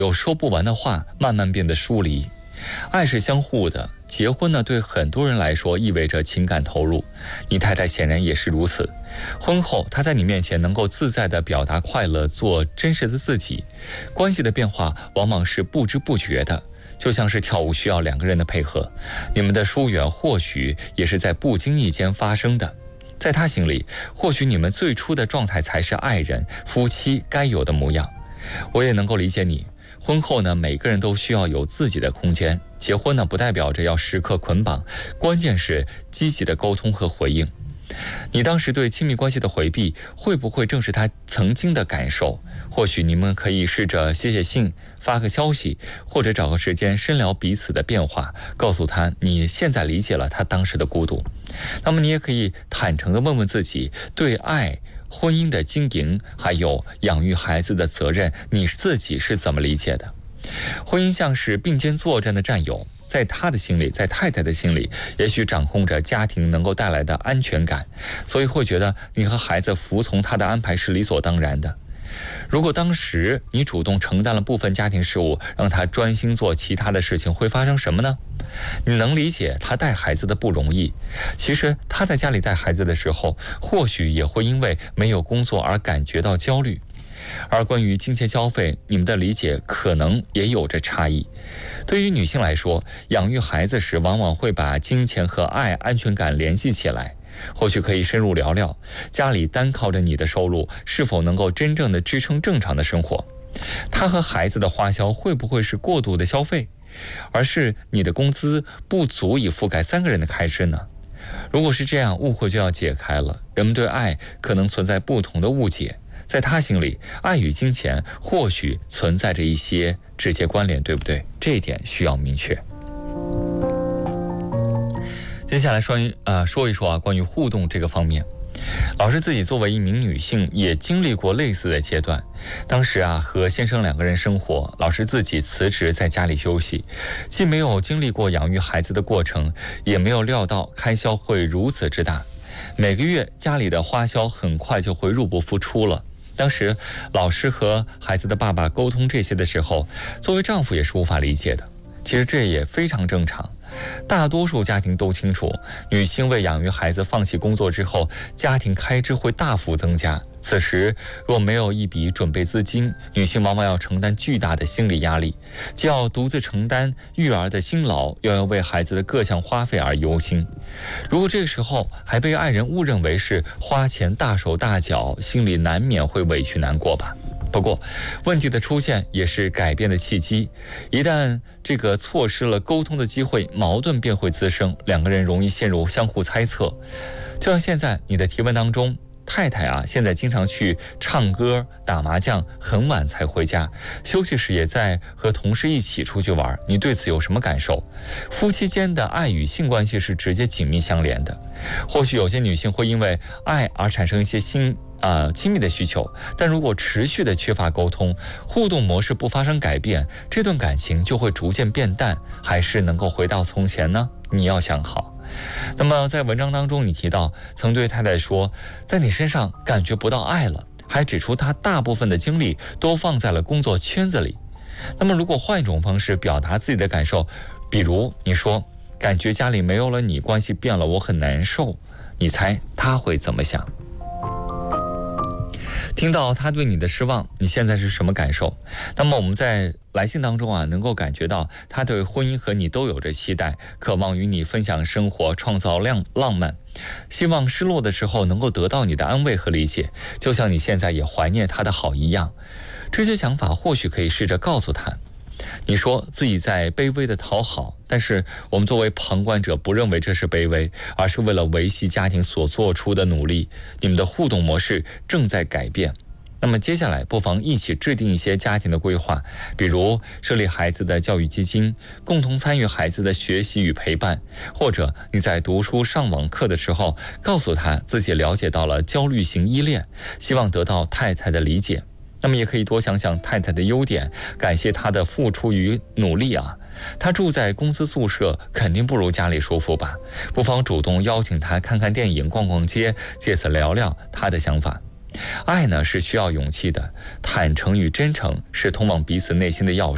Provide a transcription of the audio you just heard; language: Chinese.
有说不完的话，慢慢变得疏离。爱是相互的，结婚呢，对很多人来说意味着情感投入。你太太显然也是如此。婚后，她在你面前能够自在地表达快乐，做真实的自己。关系的变化往往是不知不觉的，就像是跳舞需要2个人的配合。你们的疏远或许也是在不经意间发生的。在她心里，或许你们最初的状态才是爱人、夫妻该有的模样。我也能够理解你。婚后呢，每个人都需要有自己的空间。结婚呢，不代表着要时刻捆绑，关键是积极的沟通和回应。你当时对亲密关系的回避，会不会正是他曾经的感受？或许你们可以试着写信，发个消息，或者找个时间深聊彼此的变化，告诉他你现在理解了他当时的孤独。那么你也可以坦诚地问问自己，对爱、婚姻的经营，还有养育孩子的责任，你自己是怎么理解的？婚姻像是并肩作战的战友，在他的心里，在太太的心里，也许掌控着家庭能够带来的安全感，所以会觉得你和孩子服从他的安排是理所当然的。如果当时你主动承担了部分家庭事务，让他专心做其他的事情，会发生什么呢？你能理解他带孩子的不容易。其实他在家里带孩子的时候，或许也会因为没有工作而感觉到焦虑。而关于金钱消费，你们的理解可能也有着差异。对于女性来说，养育孩子时往往会把金钱和爱、安全感联系起来。或许可以深入聊聊，家里单靠着你的收入，是否能够真正的支撑正常的生活？他和孩子的花销会不会是过度的消费，而是你的工资不足以覆盖3个人的开支呢？如果是这样，误会就要解开了。人们对爱可能存在不同的误解，在他心里，爱与金钱或许存在着一些直接关联，对不对？这一点需要明确。接下来说一说关于互动这个方面。老师自己作为一名女性，也经历过类似的阶段。当时和先生2个人生活，老师自己辞职在家里休息，既没有经历过养育孩子的过程，也没有料到开销会如此之大。每个月家里的花销很快就会入不敷出了。当时老师和孩子的爸爸沟通这些的时候，作为丈夫也是无法理解的。其实这也非常正常，大多数家庭都清楚，女性为养育孩子放弃工作之后，家庭开支会大幅增加。此时若没有一笔准备资金，女性往往要承担巨大的心理压力，既要独自承担育儿的辛劳，又要为孩子的各项花费而忧心。如果这个时候还被爱人误认为是花钱大手大脚，心里难免会委屈难过吧。不过问题的出现也是改变的契机，一旦这个错失了沟通的机会，矛盾便会滋生，2个人容易陷入相互猜测。就像现在你的提问当中，太太现在经常去唱歌、打麻将，很晚才回家，休息时也在和同事一起出去玩，你对此有什么感受？夫妻间的爱与性关系是直接紧密相连的。或许有些女性会因为爱而产生一些亲密的需求，但如果持续的缺乏沟通，互动模式不发生改变，这段感情就会逐渐变淡，还是能够回到从前呢？你要想好。那么在文章当中你提到，曾对太太说，在你身上感觉不到爱了，还指出她大部分的精力都放在了工作圈子里。那么如果换一种方式表达自己的感受，比如你说，感觉家里没有了你，关系变了，我很难受，你猜她会怎么想？听到他对你的失望，你现在是什么感受？那么我们在来信当中能够感觉到他对婚姻和你都有着期待，渴望与你分享生活，创造浪漫，希望失落的时候能够得到你的安慰和理解，就像你现在也怀念他的好一样。这些想法或许可以试着告诉他。你说自己在卑微的讨好，但是我们作为旁观者不认为这是卑微，而是为了维系家庭所做出的努力。你们的互动模式正在改变。那么接下来不妨一起制定一些家庭的规划，比如设立孩子的教育基金，共同参与孩子的学习与陪伴，或者你在读书上网课的时候，告诉他自己了解到了焦虑型依恋，希望得到太太的理解。那么也可以多想想太太的优点，感谢她的付出与努力她住在公司宿舍，肯定不如家里舒服吧？不妨主动邀请她看看电影、逛逛街，借此聊聊她的想法。爱呢是需要勇气的，坦诚与真诚是通往彼此内心的钥匙。